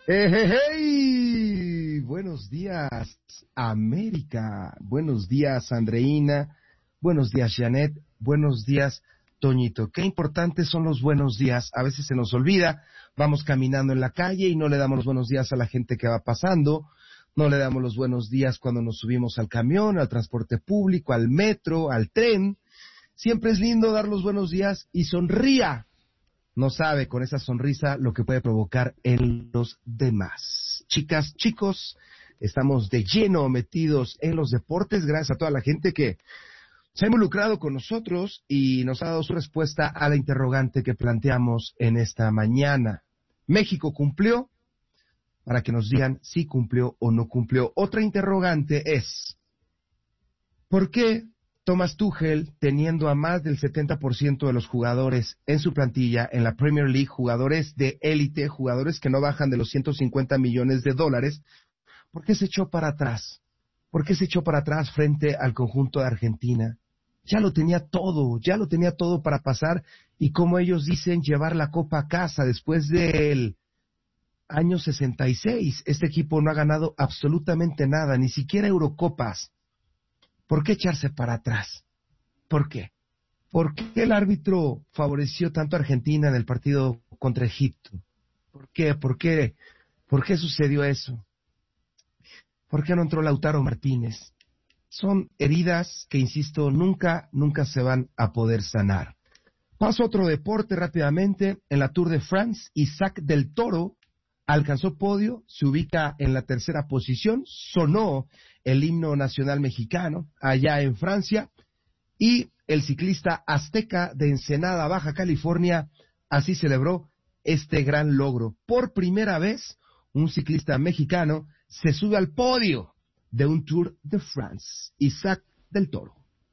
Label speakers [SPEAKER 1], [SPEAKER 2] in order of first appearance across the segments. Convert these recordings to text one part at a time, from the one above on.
[SPEAKER 1] Hey. Buenos días, América. Buenos días, Andreina. Buenos días, Janet. Buenos días, Toñito. Qué importantes son los buenos días. A veces se nos olvida. Vamos caminando en la calle y no le damos los buenos días a la gente que va pasando. No le damos los buenos días cuando nos subimos al camión, al transporte público, al metro, al tren. Siempre es lindo dar los buenos días y sonría. No sabe con esa sonrisa lo que puede provocar en los demás. Chicas, chicos, estamos de lleno metidos en los deportes gracias a toda la gente que se ha involucrado con nosotros y nos ha dado su respuesta a la interrogante que planteamos en esta mañana. ¿México cumplió? Para que nos digan si cumplió o no cumplió. Otra interrogante es, ¿por qué Thomas Tuchel, teniendo a más del 70% de los jugadores en su plantilla en la Premier League, jugadores de élite, jugadores que no bajan de los 150 millones de dólares, ¿por qué se echó para atrás? ¿Por qué se echó para atrás frente al conjunto de Argentina? Ya lo tenía todo para pasar y, como ellos dicen, llevar la copa a casa después del año 66. Este equipo no ha ganado absolutamente nada, ni siquiera Eurocopas. ¿Por qué echarse para atrás? ¿Por qué? ¿Por qué el árbitro favoreció tanto a Argentina en el partido contra Egipto? ¿Por qué? ¿Por qué? ¿Por qué sucedió eso? ¿Por qué no entró Lautaro Martínez? Son heridas que, insisto, nunca se van a poder sanar. Paso a otro deporte rápidamente. En la Tour de France, Isaac del Toro alcanzó podio, se ubica en la tercera posición, sonó el himno nacional mexicano allá en Francia, y el ciclista azteca de Ensenada, Baja California, así celebró este gran logro. Por primera vez, un ciclista mexicano se sube al podio de un Tour de France. Isaac del Toro.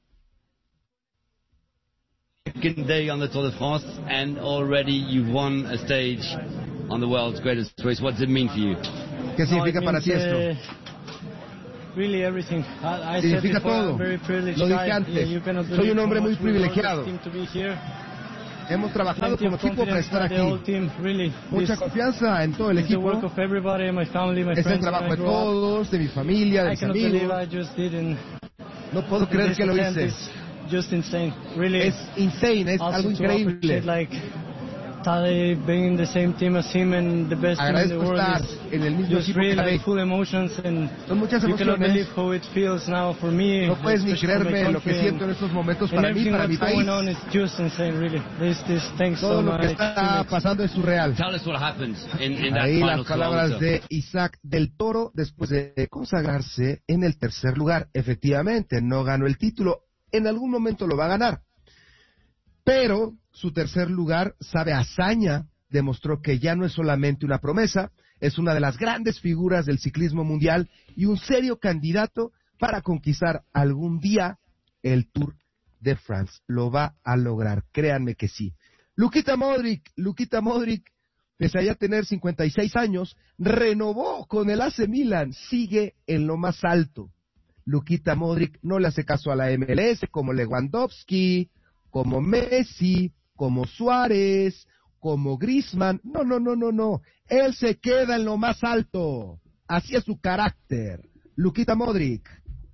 [SPEAKER 2] Second day on the Tour de France, and already you won a stage on the world's greatest race. What does it mean for you?
[SPEAKER 1] ¿Qué significa para ti esto?
[SPEAKER 3] Really everything. I
[SPEAKER 1] Significa
[SPEAKER 3] said before,
[SPEAKER 1] todo.
[SPEAKER 3] I'm very privileged
[SPEAKER 1] Lo dije
[SPEAKER 3] guy.
[SPEAKER 1] antes.
[SPEAKER 3] You cannot
[SPEAKER 1] Soy
[SPEAKER 3] believe
[SPEAKER 1] un hombre
[SPEAKER 3] how
[SPEAKER 1] muy
[SPEAKER 3] much we want
[SPEAKER 1] privilegiado.
[SPEAKER 3] this team to be here.
[SPEAKER 1] Hemos trabajado
[SPEAKER 3] Plenty
[SPEAKER 1] como
[SPEAKER 3] of
[SPEAKER 1] equipo para
[SPEAKER 3] confidence
[SPEAKER 1] estar
[SPEAKER 3] by the whole
[SPEAKER 1] aquí.
[SPEAKER 3] team. Really,
[SPEAKER 1] Mucha
[SPEAKER 3] this
[SPEAKER 1] confianza en todo el
[SPEAKER 3] is the
[SPEAKER 1] equipo.
[SPEAKER 3] work of everybody, my family, my
[SPEAKER 1] Es el
[SPEAKER 3] friends,
[SPEAKER 1] trabajo
[SPEAKER 3] when I
[SPEAKER 1] de
[SPEAKER 3] grew up.
[SPEAKER 1] todos, de mi familia, de
[SPEAKER 3] I
[SPEAKER 1] mis
[SPEAKER 3] cannot believe
[SPEAKER 1] amigos.
[SPEAKER 3] I just did, and
[SPEAKER 1] No puedo creer
[SPEAKER 3] this
[SPEAKER 1] que lo
[SPEAKER 3] attempt
[SPEAKER 1] hice.
[SPEAKER 3] is just insane. Really,
[SPEAKER 1] Es insane, es
[SPEAKER 3] also
[SPEAKER 1] algo
[SPEAKER 3] to
[SPEAKER 1] increíble.
[SPEAKER 3] appreciate, like Tade being in the same team as him and the best team in the
[SPEAKER 1] Agradezco
[SPEAKER 3] world
[SPEAKER 1] estar
[SPEAKER 3] is
[SPEAKER 1] en el mismo
[SPEAKER 3] just
[SPEAKER 1] equipo
[SPEAKER 3] really
[SPEAKER 1] que
[SPEAKER 3] like
[SPEAKER 1] Tade.
[SPEAKER 3] full emotions, and
[SPEAKER 1] Son muchas
[SPEAKER 3] you cannot believe
[SPEAKER 1] emociones.
[SPEAKER 3] how it feels now for me.
[SPEAKER 1] No puedes ni
[SPEAKER 3] especially for my
[SPEAKER 1] creerme lo que
[SPEAKER 3] country,
[SPEAKER 1] siento en estos momentos
[SPEAKER 3] and
[SPEAKER 1] para mí,
[SPEAKER 3] everything
[SPEAKER 1] para mi
[SPEAKER 3] that's
[SPEAKER 1] país.
[SPEAKER 3] going on is just insane, really. This thanks
[SPEAKER 1] Todo
[SPEAKER 3] so
[SPEAKER 1] lo que
[SPEAKER 3] much.
[SPEAKER 1] está pasando es surreal.
[SPEAKER 2] Tell us what happened in that
[SPEAKER 1] Ahí
[SPEAKER 2] final
[SPEAKER 1] las palabras
[SPEAKER 2] kilometer.
[SPEAKER 1] de Isaac del Toro después de consagrarse en el tercer lugar. Efectivamente, no ganó el título. En algún momento lo va a ganar. Pero su tercer lugar sabe a hazaña. Demostró que ya no es solamente una promesa, es una de las grandes figuras del ciclismo mundial y un serio candidato para conquistar algún día el Tour de France. Lo va a lograr, créanme que sí. Luka Modric, pese a ya tener 56 años, renovó con el AC Milan, sigue en lo más alto. Luka Modric no le hace caso a la MLS, como Lewandowski, como Messi, como Suárez, como Griezmann. No. Él se queda en lo más alto. Así es su carácter. Luka Modric.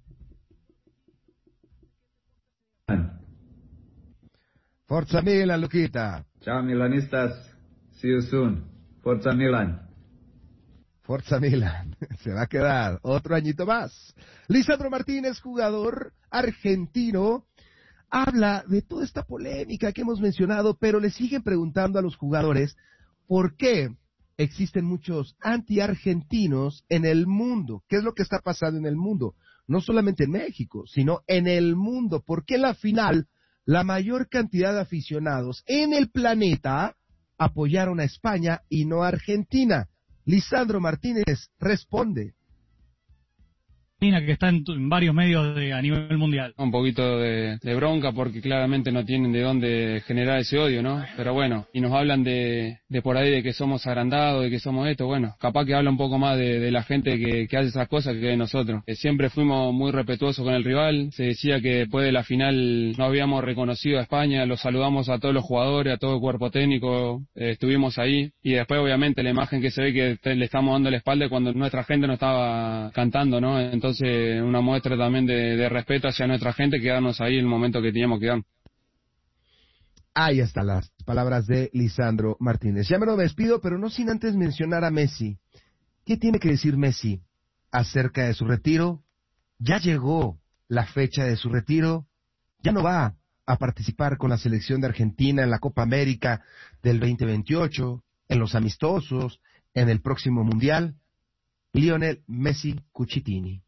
[SPEAKER 1] Forza Milan, Luquita.
[SPEAKER 4] Ciao milanistas, see you soon. Forza Milan.
[SPEAKER 1] Forza Milan. Se va a quedar otro añito más. Lisandro Martínez, jugador argentino, habla de toda esta polémica que hemos mencionado, pero le siguen preguntando a los jugadores por qué existen muchos anti-argentinos en el mundo. ¿Qué es lo que está pasando en el mundo? No solamente en México, sino en el mundo. ¿Por qué en la final la mayor cantidad de aficionados en el planeta apoyaron a España y no a Argentina? Lisandro Martínez responde.
[SPEAKER 5] que está en varios medios a nivel mundial.
[SPEAKER 6] Un poquito de bronca porque claramente no tienen de dónde generar ese odio, ¿no? Pero bueno, y nos hablan de por ahí de que somos agrandados, de que somos esto, bueno, capaz que habla un poco más de la gente que hace esas cosas que de nosotros. Siempre fuimos muy respetuosos con el rival, se decía que después de la final no habíamos reconocido a España, los saludamos a todos los jugadores, a todo el cuerpo técnico, estuvimos ahí, y después obviamente la imagen que se ve que le estamos dando la espalda cuando nuestra gente no estaba cantando, ¿no? Entonces, una muestra también de respeto hacia nuestra gente, quedarnos ahí en el momento que teníamos que dar.
[SPEAKER 1] Ahí están las palabras de Lisandro Martínez. Ya me lo despido, pero no sin antes mencionar a Messi. ¿Qué tiene que decir Messi acerca de su retiro? Ya llegó la fecha de su retiro. Ya no va a participar con la selección de Argentina en la Copa América del 2028, en los amistosos, en el próximo Mundial. Lionel Messi Cucitini.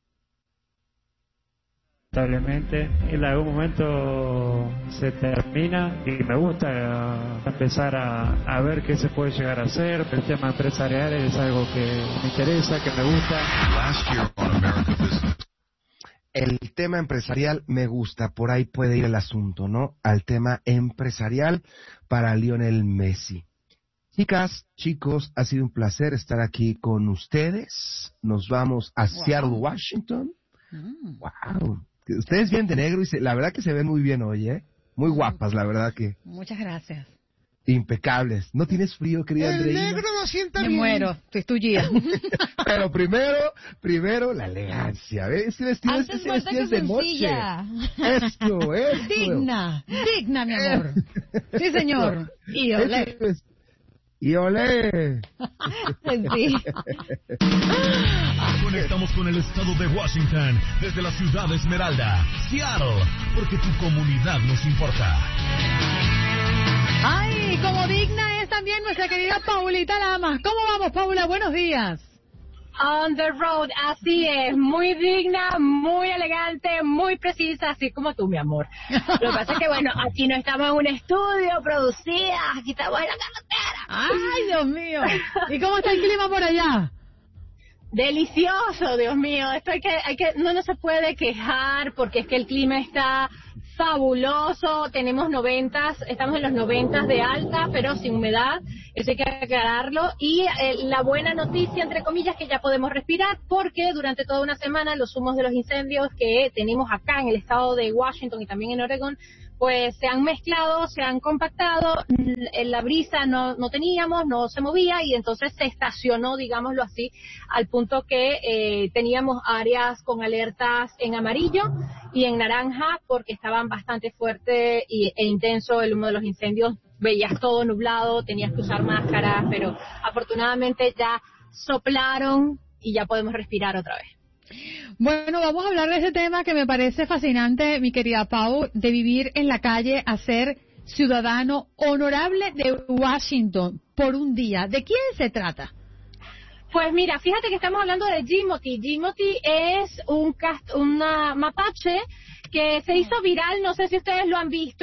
[SPEAKER 7] Lamentablemente, en algún momento se termina y me gusta empezar a ver qué se puede llegar a hacer. El tema empresarial es algo que me interesa, que me gusta.
[SPEAKER 1] El tema empresarial me gusta, por ahí puede ir el asunto, ¿no? Al tema empresarial para Lionel Messi. Chicas, chicos, ha sido un placer estar aquí con ustedes. Nos vamos a Seattle, Washington. Wow. Ustedes vienen de negro y la verdad que se ven muy bien hoy, ¿eh? Muy guapas, la verdad que.
[SPEAKER 8] Muchas gracias.
[SPEAKER 1] Impecables. ¿No tienes frío, querida Andreina?
[SPEAKER 9] El negro no sienta
[SPEAKER 8] Me
[SPEAKER 9] bien.
[SPEAKER 8] muero, estoy tuya.
[SPEAKER 1] Pero primero la elegancia, ¿ves? Ese vestido es de noche. Esto.
[SPEAKER 8] Digna, mi amor. Sí, señor. Y olé.
[SPEAKER 1] Y olé.
[SPEAKER 8] Sí.
[SPEAKER 10] Conectamos con el estado de Washington desde la ciudad de Esmeralda, Seattle, porque tu comunidad nos importa.
[SPEAKER 8] Ay, como digna es también nuestra querida Paulita Lamas. ¿Cómo vamos, Paula? Buenos días.
[SPEAKER 11] On the road, así es, muy digna, muy elegante, muy precisa, así como tú, mi amor. Lo que pasa es que, bueno, aquí no estamos en un estudio producida, aquí estamos en la carretera.
[SPEAKER 8] Ay, Dios mío. ¿Y cómo está el clima por allá?
[SPEAKER 11] Delicioso, Dios mío. Esto no se puede quejar porque es que el clima está fabuloso. Tenemos 90s, estamos en los 90s de alta, pero sin humedad. Eso hay que aclararlo. Y la buena noticia, entre comillas, que ya podemos respirar porque durante toda una semana los humos de los incendios que tenemos acá en el estado de Washington y también en Oregón, pues se han mezclado, se han compactado, la brisa no teníamos, no se movía y entonces se estacionó, digámoslo así, al punto que teníamos áreas con alertas en amarillo y en naranja porque estaban bastante fuerte e intenso el humo de los incendios, veías todo nublado, tenías que usar máscaras, pero afortunadamente ya soplaron y ya podemos respirar otra vez.
[SPEAKER 8] Bueno, vamos a hablar de ese tema que me parece fascinante, mi querida Pau, de vivir en la calle a ser ciudadano honorable de Washington por un día. ¿De quién se trata?
[SPEAKER 11] Pues mira, fíjate que estamos hablando de Jimothy. Jimothy es una mapache que se hizo viral, no sé si ustedes lo han visto,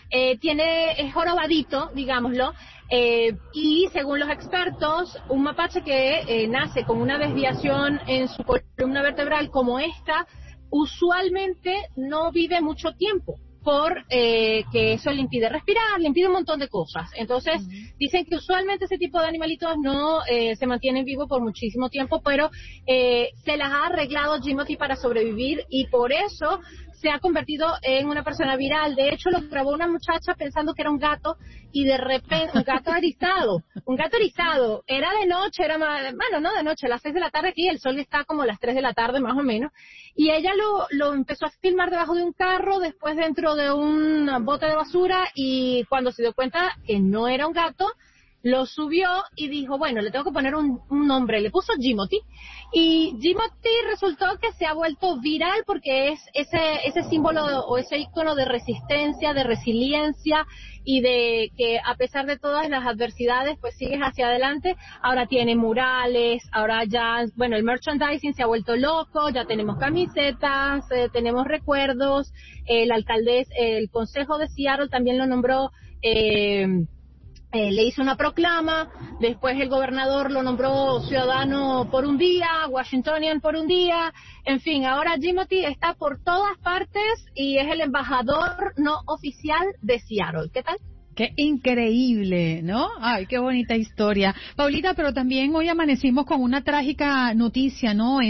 [SPEAKER 11] es jorobadito, digámoslo, y según los expertos, un mapache que nace con una desviación en su columna vertebral como esta, usualmente no vive mucho tiempo, que eso le impide respirar, le impide un montón de cosas. Entonces, dicen que usualmente ese tipo de animalitos no se mantienen vivos por muchísimo tiempo, pero se las ha arreglado Jimothy para sobrevivir y por eso se ha convertido en una persona viral. De hecho, lo grabó una muchacha pensando que era un gato y de repente, un gato erizado, era de noche, no de noche, a las 6 de la tarde aquí, el sol está como a las 3 de la tarde más o menos, y ella lo empezó a filmar debajo de un carro, después dentro de un bote de basura, y cuando se dio cuenta que no era un gato, lo subió y dijo, bueno, le tengo que poner un nombre, le puso Jimothy, y Jimothy resultó que se ha vuelto viral porque es ese símbolo o ese icono de resistencia, de resiliencia y de que a pesar de todas las adversidades pues sigues hacia adelante. Ahora tiene murales, ahora ya, bueno, el merchandising se ha vuelto loco, ya tenemos camisetas, tenemos recuerdos, el consejo de Seattle también lo nombró le hizo una proclama, después el gobernador lo nombró ciudadano por un día, Washingtonian por un día, en fin, ahora Jimothy está por todas partes y es el embajador no oficial de Seattle. ¿Qué tal?
[SPEAKER 8] Qué increíble, ¿no? Ay, qué bonita historia. Paulita, pero también hoy amanecimos con una trágica noticia, ¿no?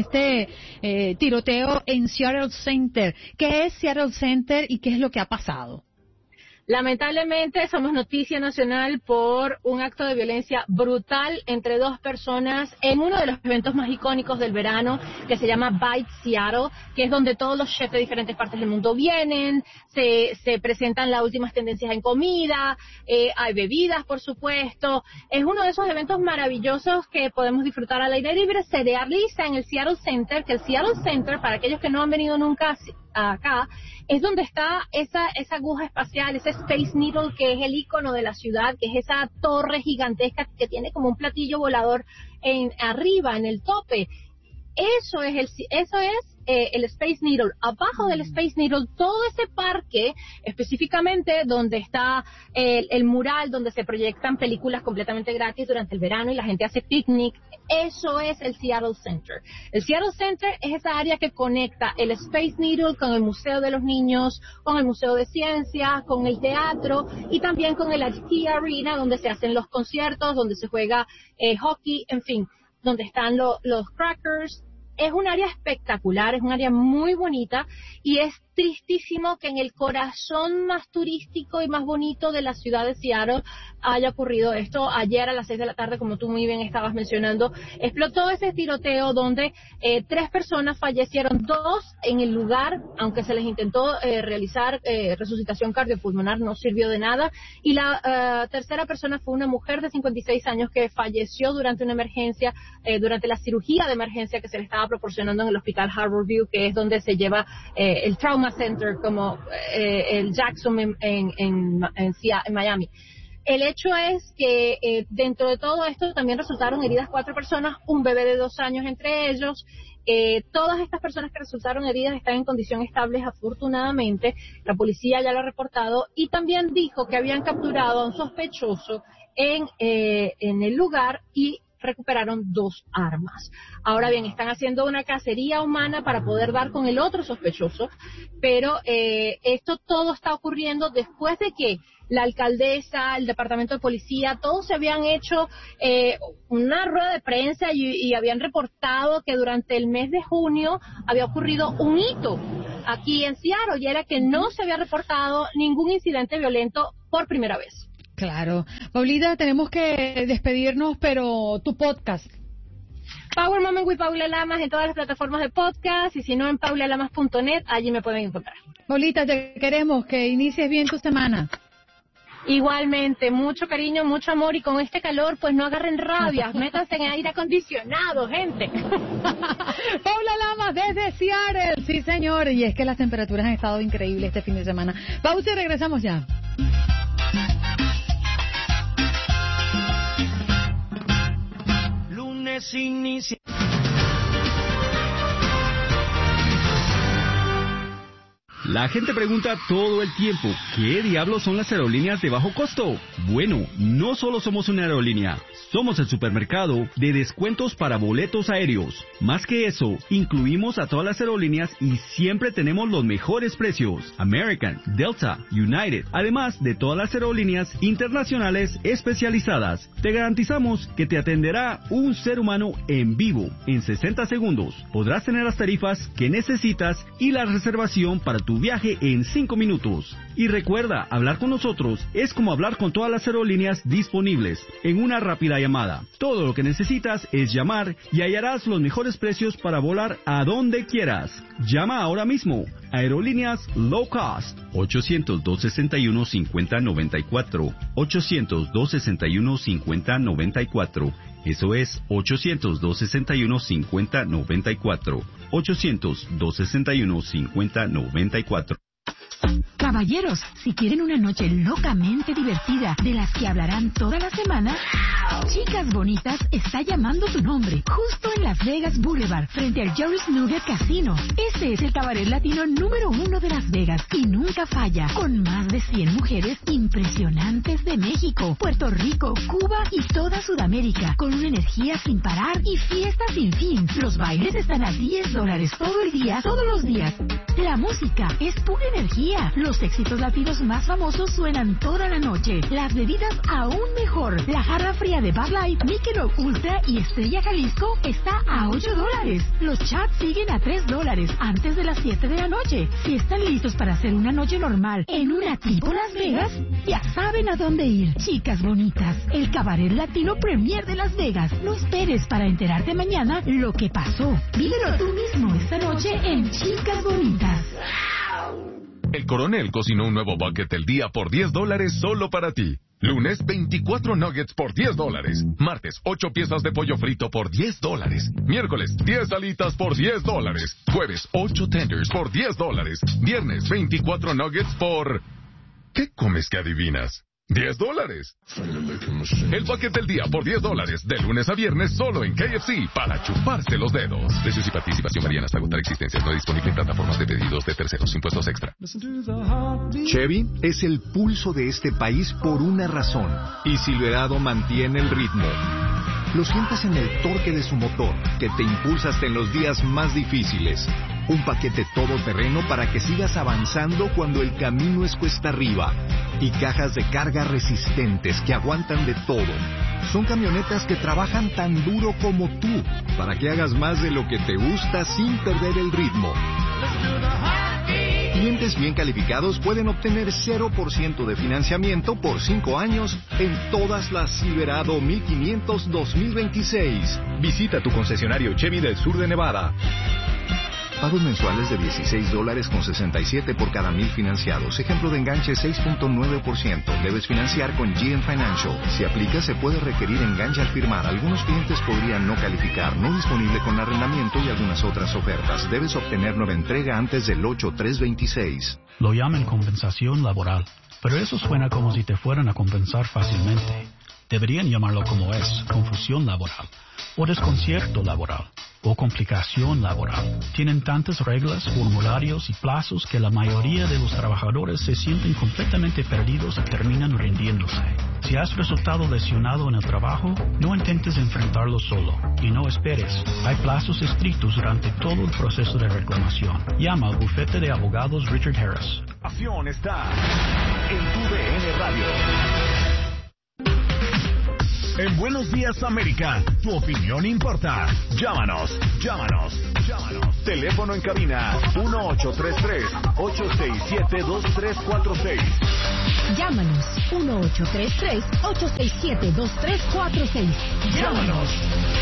[SPEAKER 8] Tiroteo en Seattle Center. ¿Qué es Seattle Center y qué es lo que ha pasado?
[SPEAKER 11] Lamentablemente somos noticia nacional por un acto de violencia brutal entre dos personas en uno de los eventos más icónicos del verano, que se llama Bite Seattle, que es donde todos los chefs de diferentes partes del mundo vienen, se presentan las últimas tendencias en comida, hay bebidas, por supuesto. Es uno de esos eventos maravillosos que podemos disfrutar al aire libre. Se realiza en el Seattle Center, que el Seattle Center, para aquellos que no han venido nunca acá, es donde está esa aguja espacial, ese Space Needle, que es el icono de la ciudad, que es esa torre gigantesca que tiene como un platillo volador arriba, en el tope. Eso es el Space Needle. Abajo del Space Needle, todo ese parque, específicamente donde está el mural, donde se proyectan películas completamente gratis durante el verano y la gente hace picnic, eso es el Seattle Center. El Seattle Center es esa área que conecta el Space Needle con el Museo de los Niños, con el Museo de Ciencias, con el teatro y también con el AT&T Arena, donde se hacen los conciertos, donde se juega hockey, en fin, donde están los crackers. Es un área espectacular, es un área muy bonita y es tristísimo que en el corazón más turístico y más bonito de la ciudad de Seattle haya ocurrido esto. Ayer a las 6 de la tarde, como tú muy bien estabas mencionando, explotó ese tiroteo donde 3 personas fallecieron, 2 en el lugar, aunque se les intentó realizar resucitación cardiopulmonar, no sirvió de nada, y la tercera persona fue una mujer de 56 años que falleció durante una emergencia, durante la cirugía de emergencia que se le estaba proporcionando en el hospital Harborview, que es donde se lleva el Trauma Center, como el Jackson en Miami. El hecho es que dentro de todo esto también resultaron heridas 4 personas, un bebé de 2 años entre ellos. Todas estas personas que resultaron heridas están en condición estable, afortunadamente. La policía ya lo ha reportado y también dijo que habían capturado a un sospechoso en el lugar y recuperaron 2 armas. Ahora bien, están haciendo una cacería humana para poder dar con el otro sospechoso, pero esto todo está ocurriendo después de que la alcaldesa, el departamento de policía, todos se habían hecho una rueda de prensa y habían reportado que durante el mes de junio había ocurrido un hito aquí en Seattle, y era que no se había reportado ningún incidente violento por primera vez.
[SPEAKER 8] Claro. Paulita, tenemos que despedirnos, pero tu podcast.
[SPEAKER 11] Power Moment with Paula Lamas en todas las plataformas de podcast, y si no en paulalamas.net, allí me pueden encontrar.
[SPEAKER 8] Paulita, te queremos, que inicies bien tu semana.
[SPEAKER 11] Igualmente, mucho cariño, mucho amor, y con este calor, pues no agarren rabias, métanse en aire acondicionado, gente.
[SPEAKER 8] Paula Lamas desde Seattle, sí señor, y es que las temperaturas han estado increíbles este fin de semana. Pausa y regresamos ya.
[SPEAKER 10] Lunes inicia. La gente pregunta todo el tiempo, ¿qué diablos son las aerolíneas de bajo costo? Bueno, no solo somos una aerolínea, somos el supermercado de descuentos para boletos aéreos. Más que eso, incluimos a todas las aerolíneas y siempre tenemos los mejores precios. American, Delta, United, además de todas las aerolíneas internacionales especializadas. Te garantizamos que te atenderá un ser humano en vivo en 60 segundos. Podrás tener las tarifas que necesitas y la reservación para tu viaje en 5 minutos. Y recuerda, hablar con nosotros es como hablar con todas las aerolíneas disponibles en una rápida llamada. Todo lo que necesitas es llamar y hallarás los mejores precios para volar a donde quieras. Llama ahora mismo. Aerolíneas Low Cost. 800-261-5094. 800-261-5094. Eso es 800-261-5094. 800-261-5094.
[SPEAKER 9] Caballeros, si quieren una noche locamente divertida, de las que hablarán toda la semana, Chicas Bonitas está llamando tu nombre, justo en Las Vegas Boulevard, frente al Jerry's Nugget Casino. Este es el cabaret latino número 1 de Las Vegas y nunca falla, con más de 100 mujeres impresionantes de México, Puerto Rico, Cuba y toda Sudamérica, con una energía sin parar y fiesta sin fin. Los bailes están a $10 todo el día, todos los días. La música es pura energía. Los éxitos latinos más famosos suenan toda la noche. Las bebidas aún mejor. La jarra fría de Bud Light, Michelob Ultra y Estrella Jalisco está a $8. Los chats siguen a $3 antes de las 7 de la noche. Si están listos para hacer una noche normal en una tipo Las Vegas, ya saben a dónde ir. Chicas Bonitas, el cabaret latino premier de Las Vegas. No esperes para enterarte mañana lo que pasó. Vívelo tú mismo esta noche en Chicas Bonitas.
[SPEAKER 12] El Coronel cocinó un nuevo bucket del día por $10 solo para ti. Lunes, 24 nuggets por $10. Martes, 8 piezas de pollo frito por $10. Miércoles, 10 alitas por $10. Jueves, 8 tenders por $10. Viernes, 24 nuggets por... ¿Qué comes que adivinas? $10. El bucket del día por $10, de lunes a viernes solo en KFC, para chuparse los dedos. Precios y participación varían hasta agotar existencias. No disponible en plataformas de pedidos de terceros. Impuestos extra.
[SPEAKER 13] Chevy es el pulso de este país por una razón, y Silverado mantiene el ritmo. Lo sientes en el torque de su motor, que te impulsa hasta en los días más difíciles. Un paquete todoterreno para que sigas avanzando cuando el camino es cuesta arriba. Y cajas de carga resistentes que aguantan de todo. Son camionetas que trabajan tan duro como tú, para que hagas más de lo que te gusta sin perder el ritmo. Clientes bien calificados pueden obtener 0% de financiamiento por 5 años en todas las Silverado 1500 2026. Visita tu concesionario Chevy del sur de Nevada. Pagos mensuales de $16.67 por cada 1,000 financiados. Ejemplo de enganche 6.9%. Debes financiar con GM Financial. Si aplica, se puede requerir enganche al firmar. Algunos clientes podrían no calificar. No disponible con arrendamiento y algunas otras ofertas. Debes obtener nueva entrega antes del 8/3/26.
[SPEAKER 14] Lo llaman compensación laboral, pero eso suena como si te fueran a compensar fácilmente. Deberían llamarlo como es, confusión laboral, o desconcierto laboral, o complicación laboral. Tienen tantas reglas, formularios y plazos que la mayoría de los trabajadores se sienten completamente perdidos y terminan rindiéndose. Si has resultado lesionado en el trabajo, no intentes enfrentarlo solo y no esperes. Hay plazos estrictos durante todo el proceso de reclamación. Llama al bufete de abogados Richard Harris.
[SPEAKER 13] Acción está en tu DN Radio. En Buenos Días América, tu opinión importa. Llámanos. Teléfono en cabina 1833-867-2346.
[SPEAKER 9] Llámanos 1833-867-2346.
[SPEAKER 13] Llámanos.